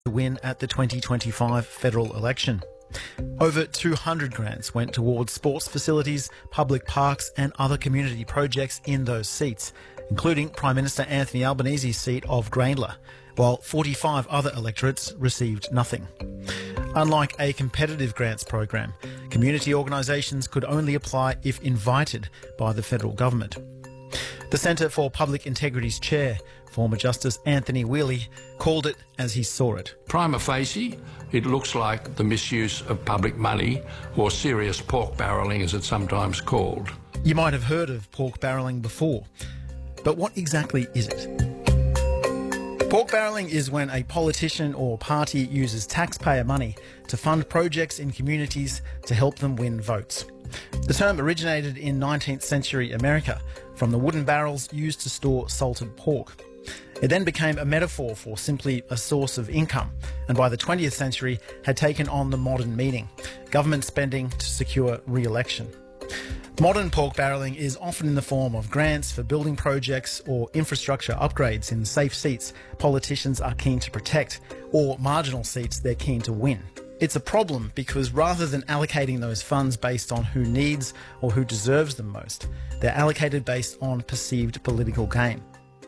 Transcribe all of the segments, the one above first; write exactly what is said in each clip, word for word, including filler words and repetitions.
to win at the twenty twenty-five federal election. Over two hundred grants went towards sports facilities, public parks and other community projects in those seats, including Prime Minister Anthony Albanese's seat of Grayndler, while forty-five other electorates received nothing. Unlike a competitive grants program, community organisations could only apply if invited by the federal government. The Centre for Public Integrity's chair, former Justice Anthony Whealy, called it as he saw it. Prima facie, it looks like the misuse of public money, or serious pork barrelling as it's sometimes called. You might have heard of pork barrelling before, but what exactly is it? Pork barrelling is when a politician or party uses taxpayer money to fund projects in communities to help them win votes. The term originated in nineteenth century America from the wooden barrels used to store salted pork. It then became a metaphor for simply a source of income, and by the twentieth century had taken on the modern meaning: government spending to secure re-election. Modern pork barrelling is often in the form of grants for building projects or infrastructure upgrades in safe seats politicians are keen to protect, or marginal seats they're keen to win. It's a problem because rather than allocating those funds based on who needs or who deserves them most, they're allocated based on perceived political gain.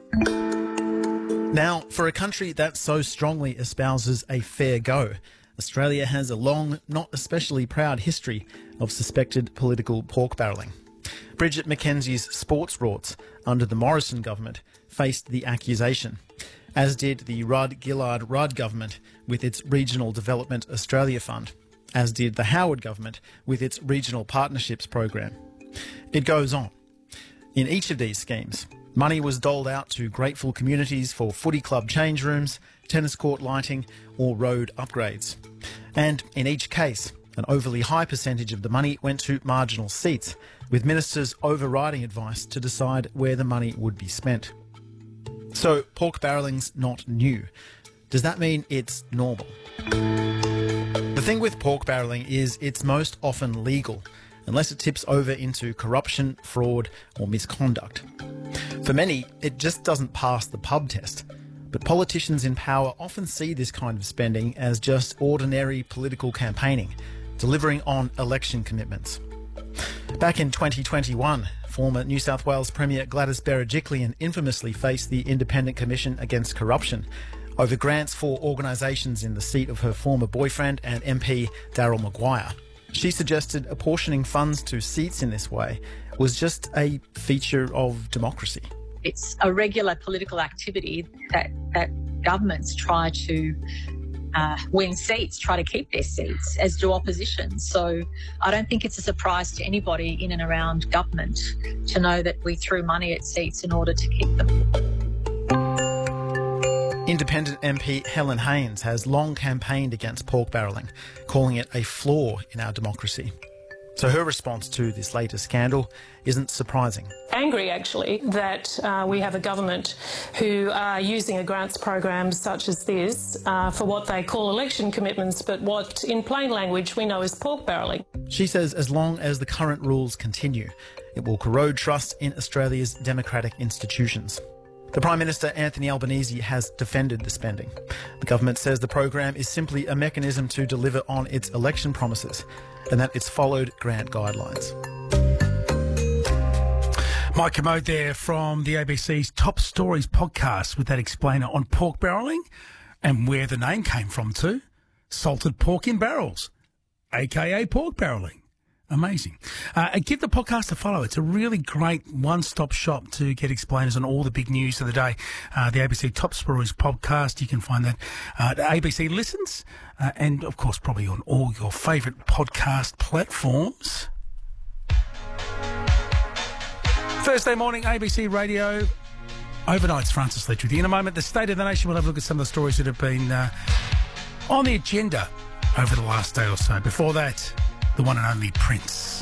Now, for a country that so strongly espouses a fair go, Australia has a long, not especially proud history of suspected political pork barrelling. Bridget McKenzie's sports rorts under the Morrison government faced the accusation, as did the Rudd-Gillard-Rudd government with its Regional Development Australia Fund, as did the Howard government with its Regional Partnerships program. It goes on. In each of these schemes, money was doled out to grateful communities for footy club change rooms, tennis court lighting or road upgrades. And in each case, an overly high percentage of the money went to marginal seats, with ministers overriding advice to decide where the money would be spent. So pork barrelling's not new. Does that mean it's normal? The thing with pork barrelling is it's most often legal, unless it tips over into corruption, fraud or misconduct. For many, it just doesn't pass the pub test. But politicians in power often see this kind of spending as just ordinary political campaigning, delivering on election commitments. Back in twenty twenty-one, former New South Wales Premier Gladys Berejiklian infamously faced the Independent Commission Against Corruption over grants for organisations in the seat of her former boyfriend and M P Daryl Maguire. She suggested apportioning funds to seats in this way was just a feature of democracy. It's a regular political activity that, that governments try to uh, win seats, try to keep their seats, as do opposition. So I don't think it's a surprise to anybody in and around government to know that we threw money at seats in order to keep them. Independent M P Helen Haines has long campaigned against pork barrelling, calling it a flaw in our democracy. So her response to this latest scandal isn't surprising. Angry, actually, that uh, we have a government who are using a grants program such as this uh, for what they call election commitments, but what in plain language we know is pork barrelling. She says as long as the current rules continue, it will corrode trust in Australia's democratic institutions. The Prime Minister, Anthony Albanese, has defended the spending. The government says the program is simply a mechanism to deliver on its election promises and that it's followed grant guidelines. Mike Commode there from the A B C's Top Stories podcast with that explainer on pork barrelling and where the name came from too. Salted pork in barrels, a k a pork barrelling. Amazing. Uh, and give the podcast a follow. It's a really great one-stop shop to get explainers on all the big news of the day. Uh, the A B C Top Stories podcast, you can find that uh, at A B C Listens uh, and, of course, probably on all your favourite podcast platforms. Thursday morning, A B C Radio. Overnight's Francis Leach with you. In a moment, the State of the Nation. We'll have a look at some of the stories that have been uh, on the agenda over the last day or so. Before that, the one and only Prince.